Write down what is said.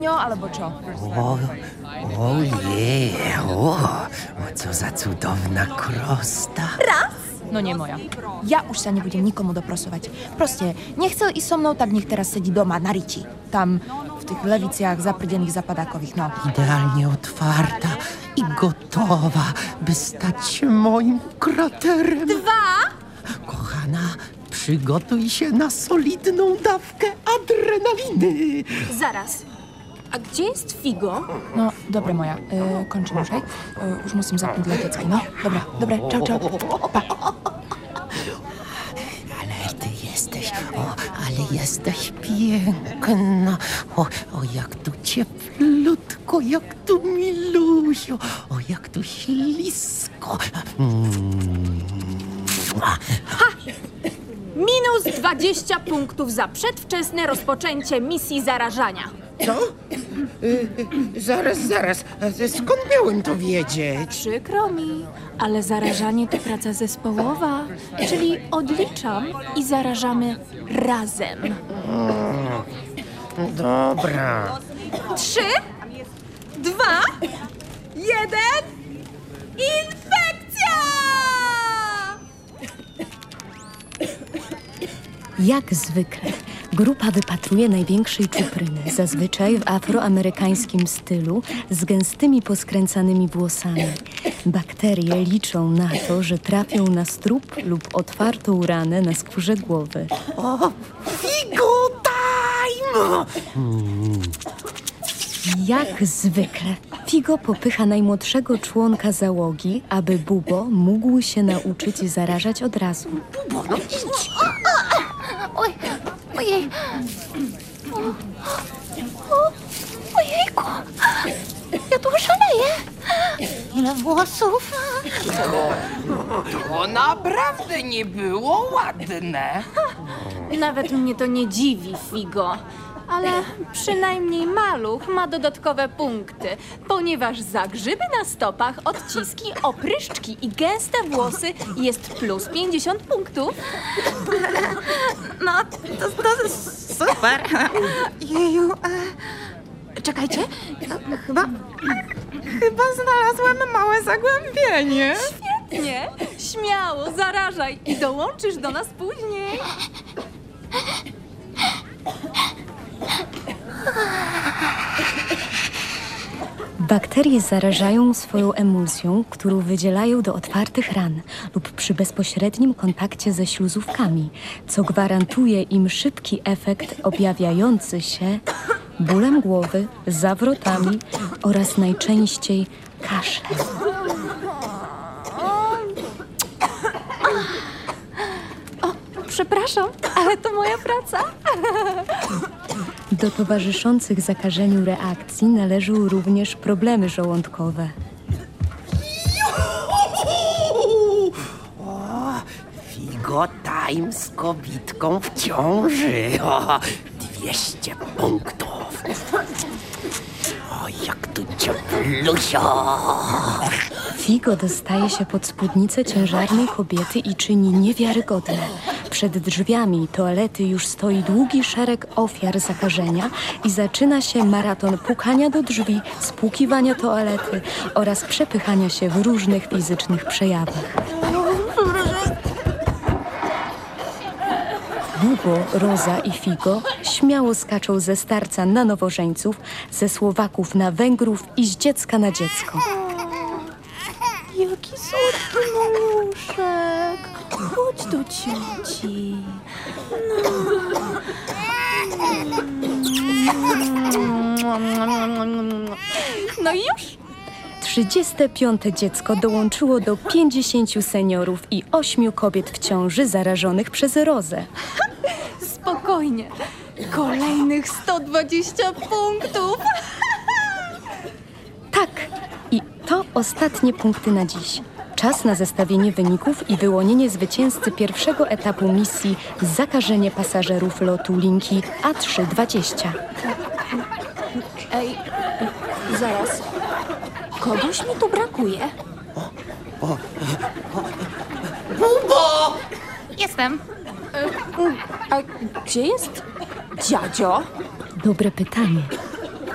albo co? Ojej, co za cudowna krosta. Raz? No nie moja. Ja už sa nebudem nikomu doprosovať. Proste, nechcel ísť so mnou, tak nech teraz sedí doma na riči. Tam, v tych lewicjach zaprdených zapadákových, no. Idealnie otwarta i gotowa, by stać się moim kraterem. 2? Kochana, przygotuj się na solidną dawkę adrenaliny. Zaraz. A gdzie jest Figo? No, dobre moja. Kończymy już, hej? Już musím zapnąć dla dziecka. No, dobra, ciao. Pa. Ale jesteś piękna. O, jak tu cieplutko, jak tu milusio, jak tu ślisko. Minus 20 punktów za przedwczesne rozpoczęcie misji zarażania. Co? Zaraz. Skąd miałem to wiedzieć? Przykro mi, ale zarażanie to praca zespołowa, czyli odliczam i zarażamy razem. Dobra. 3, 2, 1, infekcja! Jak zwykle, grupa wypatruje największej czupryny, zazwyczaj w afroamerykańskim stylu, z gęstymi poskręcanymi włosami. Bakterie liczą na to, że trafią na strup lub otwartą ranę na skórze głowy. Figo time! Jak zwykle, Figo popycha najmłodszego członka załogi, aby Bubo mógł się nauczyć zarażać od razu. Bubo, no idź! Ojej. Ojejku. Ja tu szaleję. Ile włosów. To naprawdę nie było ładne. Nawet mnie to nie dziwi, Figo. Ale przynajmniej maluch ma dodatkowe punkty, ponieważ za grzyby na stopach, odciski, opryszczki i gęste włosy jest plus 50 punktów. No, to super. Jeju. Czekajcie. Chyba znalazłem małe zagłębienie. Nie, śmiało, zarażaj i dołączysz do nas później. Bakterie zarażają swoją emulsją, którą wydzielają do otwartych ran lub przy bezpośrednim kontakcie ze śluzówkami, co gwarantuje im szybki efekt objawiający się bólem głowy, zawrotami oraz najczęściej kaszlem. Przepraszam, ale to moja praca. Do towarzyszących zakażeniu reakcji należą również problemy żołądkowe. Figo time z kobitką w ciąży. 200 punktów. Jak tu cieplusio. Figo dostaje się pod spódnicę ciężarnej kobiety i czyni niewiarygodne. Przed drzwiami toalety już stoi długi szereg ofiar zakażenia i zaczyna się maraton pukania do drzwi, spłukiwania toalety oraz przepychania się w różnych fizycznych przejawach. Bubo, Roza i Figo śmiało skaczą ze starca na nowożeńców, ze Słowaków na Węgrów i z dziecka na dziecko. Jaki słodki maluszek. Chodź do cioci. No i już? 35. dziecko dołączyło do 50 seniorów i 8 kobiet w ciąży zarażonych przez Rozę. Spokojnie. Kolejnych 120 punktów. Tak, i to ostatnie punkty na dziś. Czas na zestawienie wyników i wyłonienie zwycięzcy pierwszego etapu misji zakażenie pasażerów lotu linki A320. Ej, zaraz. Kogoś mi tu brakuje. Bubo! Jestem. A gdzie jest dziadzio? Dobre pytanie.